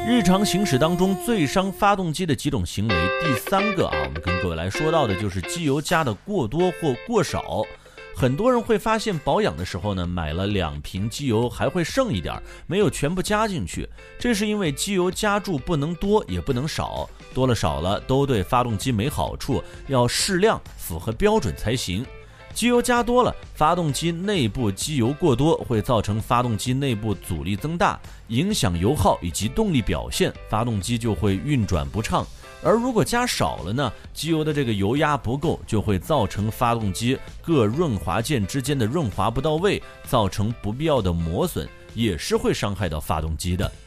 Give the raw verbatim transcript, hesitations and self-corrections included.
日常行驶当中最伤发动机的几种行为，第三个啊，我们跟各位来说到的就是机油加的过多或过少。很多人会发现保养的时候呢，买了两瓶机油还会剩一点，没有全部加进去，这是因为机油加注不能多也不能少，多了少了都对发动机没好处，要适量符合标准才行。机油加多了，发动机内部机油过多会造成发动机内部阻力增大，影响油耗以及动力表现，发动机就会运转不畅。而如果加少了呢，机油的这个油压不够，就会造成发动机各润滑件之间的润滑不到位，造成不必要的磨损，也是会伤害到发动机的。